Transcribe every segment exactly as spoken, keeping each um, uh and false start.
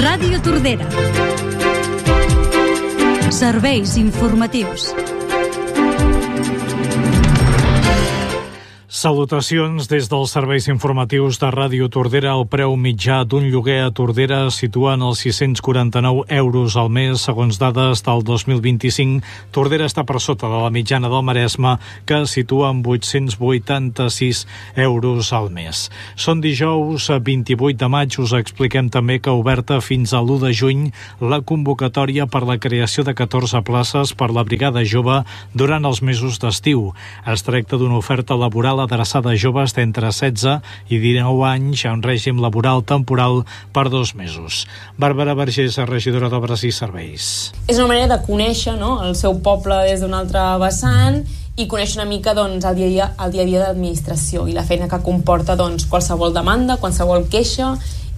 Ràdio Tordera. Serveis informatius. Salutacions des dels serveis informatius de Ràdio Tordera. El preu mitjà d'un lloguer a Tordera es situa en els sis-cents quaranta-nou euros al mes. Segons dades del dos mil vint-i-cinc, Tordera està per sota de la mitjana del Maresme, que es situa en vuit-cents vuitanta-sis euros al mes. Són dijous vint-i-vuit de maig. Us expliquem també que oberta fins a l'u de juny la convocatòria per la creació de catorze places per la Brigada Jove durant els mesos d'estiu. Es tracta d'una oferta laboral adreçada a joves d'entre setze i dinou anys a un règim laboral temporal per dos mesos. Bàrbara Vergés, regidora d'Obres i Serveis. És una manera de conèixer, no?, el seu poble des d'un altre vessant i conèixer una mica, doncs, el dia a dia, el dia a dia d'administració i la feina que comporta, doncs, qualsevol demanda, qualsevol queixa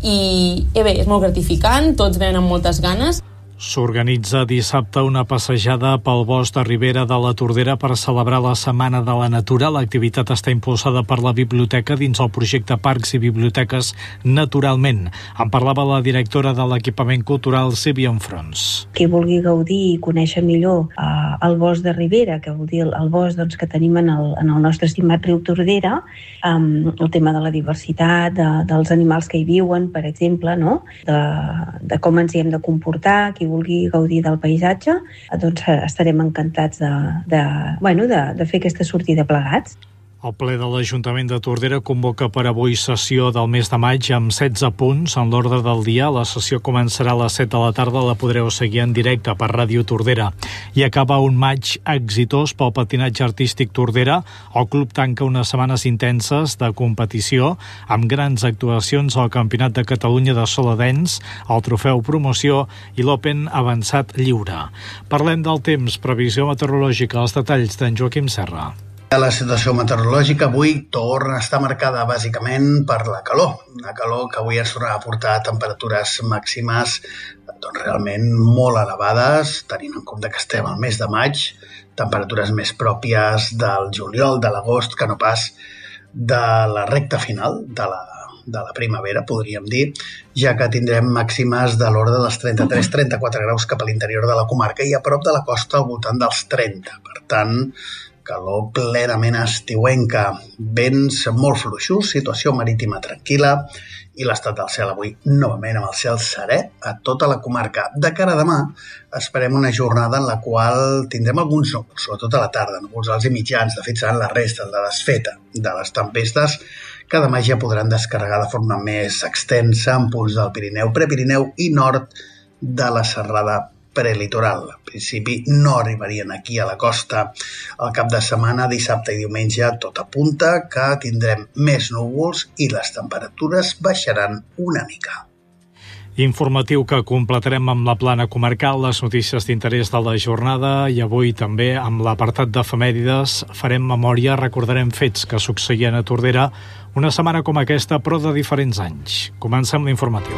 i, eh bé, és molt gratificant, tots venen amb moltes ganes. S'organitza dissabte una passejada pel bosc de Ribera de la Tordera per celebrar la Setmana de la Natura. L'activitat està impulsada per la biblioteca dins el projecte Parcs i Biblioteques Naturalment. En parlava la directora de l'equipament cultural, Sílvia Enfrons. Qui vulgui gaudir i conèixer millor eh, el bosc de Ribera, que vol dir el, el bosc doncs, que tenim en el, en el nostre estimat riu Tordera, eh, el tema de la diversitat, de, dels animals que hi viuen, per exemple, no? de, de com ens hi hem de comportar, qui vulgui gaudir del paisatge, doncs estarem encantats de, de, bueno, de, de fer aquesta sortida plegats. El ple de l'Ajuntament de Tordera convoca per avui sessió del mes de maig amb setze punts en l'ordre del dia. La sessió començarà a les set de la tarda, la podreu seguir en directe per Ràdio Tordera. I acaba un maig exitós pel patinatge artístic Tordera. El club tanca unes setmanes intenses de competició amb grans actuacions al Campionat de Catalunya de Soladens, el Trofeu Promoció i l'Open Avançat Lliure. Parlem del temps, previsió meteorològica, els detalls d'en Joaquim Serra. La situació meteorològica avui torna a estar marcada bàsicament per la calor. Una calor que avui ens tornarà a portar temperatures màximes doncs, realment molt elevades, tenint en compte que estem al mes de maig, temperatures més pròpies del juliol, de l'agost, que no pas de la recta final de la, de la primavera, podríem dir, ja que tindrem màximes de l'ordre dels trenta-tres a trenta-quatre graus cap a l'interior de la comarca i a prop de la costa al voltant dels trenta. Per tant, calor plenament estiuenca, vents molt fluixos, situació marítima tranquil·la i l'estat del cel avui novament amb el cel serè a tota la comarca. De cara a demà esperem una jornada en la qual tindrem alguns núvols, sobretot a la tarda, núvols alts i mitjans. De fet, seran les restes de desfeta de les tempestes que demà ja podran descarregar de forma més extensa en punts del Pirineu, Prepirineu i nord de la serrada prelitoral. En principi no arribarien aquí a la costa. El cap de setmana, dissabte i diumenge, tot apunta que tindrem més núvols i les temperatures baixaran una mica. Informatiu que completarem amb la plana comarcal, les notícies d'interès de la jornada i avui també amb l'apartat d'efemèrides farem memòria, recordarem fets que succeïen a Tordera una setmana com aquesta però de diferents anys. Comencem l'informatiu.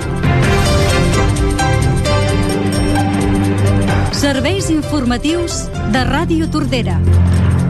Serveis informatius de Ràdio Tordera.